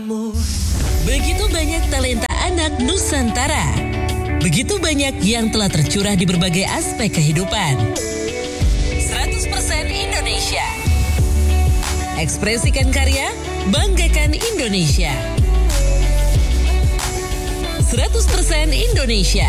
Begitu banyak talenta anak Nusantara. Begitu banyak yang telah tercurah di berbagai aspek kehidupan. 100% Indonesia. Ekspresikan karya, banggakan Indonesia. 100% Indonesia.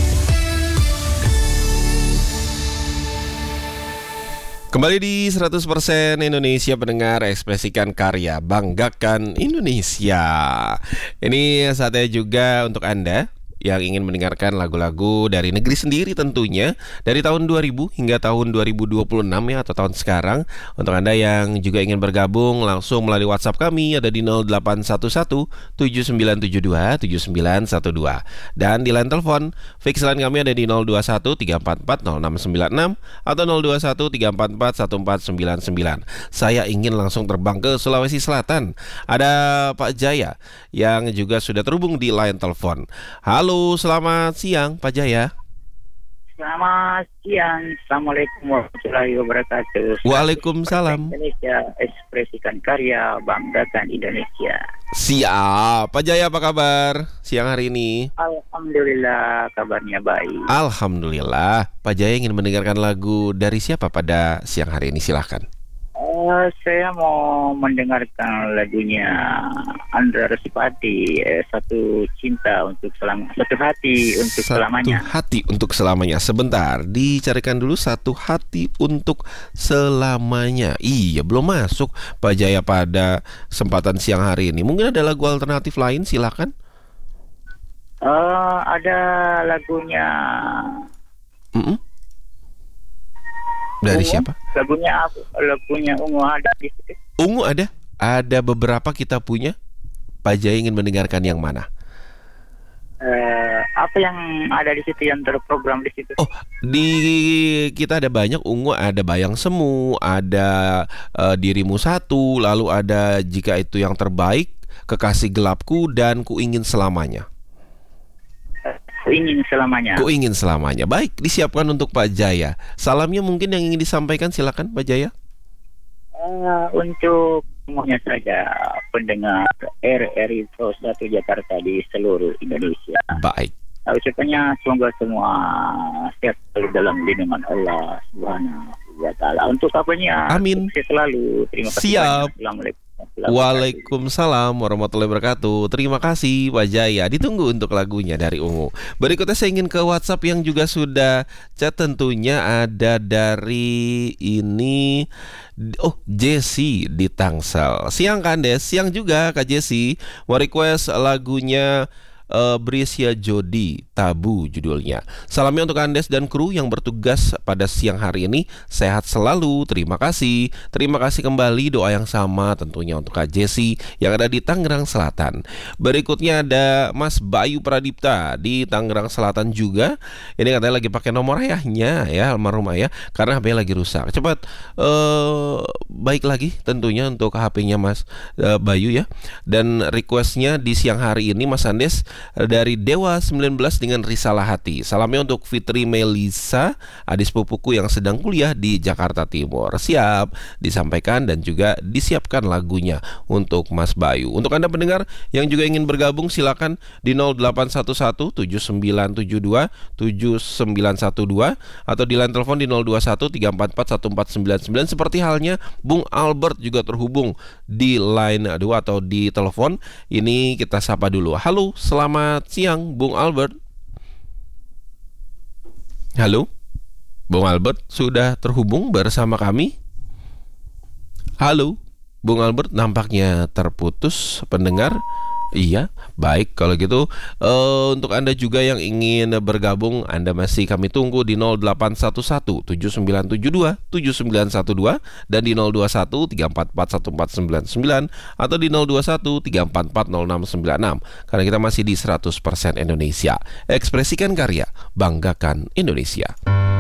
Kembali di 100% Indonesia, pendengar, ekspresikan karya, banggakan Indonesia. Ini saatnya juga untuk Anda yang ingin mendengarkan lagu-lagu dari negeri sendiri tentunya, dari tahun 2000 hingga tahun 2026 ya, atau tahun sekarang. Untuk Anda yang juga ingin bergabung, langsung melalui WhatsApp kami ada di 0811 7972 7912. Dan di line telepon fix line kami ada di 021 344 0696 atau 021 344 1499. Saya ingin langsung terbang ke Sulawesi Selatan. Ada Pak Jaya yang juga sudah terhubung di line telepon. Halo, selamat siang Pak Jaya. Selamat siang. Assalamualaikum warahmatullahi wabarakatuh. Waalaikumsalam. Indonesia, ekspresikan karya, banggakan Indonesia. Siap. Pak Jaya, apa kabar siang hari ini? Alhamdulillah, kabarnya baik. Alhamdulillah. Pak Jaya ingin mendengarkan lagu dari siapa pada siang hari ini? Silahkan. Saya mau mendengarkan lagunya Andra Resipati, Satu Cinta untuk Satu Hati untuk Selamanya. Satu Hati untuk Selamanya. Sebentar, dicarikan dulu Satu Hati untuk Selamanya. Iya, belum masuk Pak Jaya pada kesempatan siang hari ini. Mungkin ada lagu alternatif lain, silakan. Ada lagunya Dari Ungu. siapa? Lagunya Ungu ada di situ. Ungu ada? Ada beberapa kita punya. Pak Jaya ingin mendengarkan yang mana? Apa yang ada di situ yang terprogram di situ? Oh, di kita ada banyak. Ungu ada Bayang Semu, ada Dirimu Satu, lalu ada Jika Itu Yang Terbaik, Kekasih Gelapku, dan Ku Ingin Selamanya. Ku ingin selamanya. Ku ingin selamanya. Baik, disiapkan untuk Pak Jaya. Salamnya mungkin yang ingin disampaikan, silakan Pak Jaya. Untuk semuanya saja pendengar RRI 1 Jakarta di seluruh Indonesia. Baik. Ucapannya semoga semua sehat selalu dalam lindungan Allah Subhanahu wa Ta'ala. Untuk kabarnya, amin. sukses selalu. Terima kasih. Siap. Assalamualaikum. Waalaikumsalam warahmatullahi wabarakatuh. Terima kasih Pak Jaya. Ditunggu untuk lagunya dari Ungu. Berikutnya saya ingin ke WhatsApp yang juga sudah chat. Tentunya ada dari ini. Jesse di Tangsel. Siang Kandes, siang juga Kak Jesse. Mau request lagunya Brisya Jodi, Tabu judulnya. Salamnya untuk Andes dan kru yang bertugas pada siang hari ini. Sehat selalu, terima kasih. Terima kasih kembali, doa yang sama tentunya untuk Kak Jesse yang ada di Tangerang Selatan. Berikutnya ada Mas Bayu Pradipta di Tangerang Selatan juga. Ini katanya lagi pakai nomor ayahnya ya, almarhum ayah, karena HP lagi rusak. Cepat baik lagi tentunya untuk HP-nya Mas Bayu ya. Dan requestnya di siang hari ini Mas Andes dari Dewa 19 dengan Risalah Hati. Salamnya untuk Fitri Melisa, adik sepupuku yang sedang kuliah di Jakarta Timur. Siap disampaikan dan juga disiapkan lagunya untuk Mas Bayu. Untuk Anda pendengar yang juga ingin bergabung, silakan di 0811 7972 7912 atau di line telepon di 021 344 1499. Seperti halnya Bung Albert juga terhubung di line 2 atau di telepon. Ini kita sapa dulu. Halo, selamat siang Bung Albert. Halo, Bung Albert sudah terhubung bersama kami. Halo, Bung Albert, nampaknya terputus pendengar. Iya, baik kalau gitu. Untuk Anda juga yang ingin bergabung, Anda masih kami tunggu di 0811 7972 7912 dan di 021 344 1499 atau di 021 344 0696. Karena kita masih di 100% Indonesia. Ekspresikan karya, banggakan Indonesia.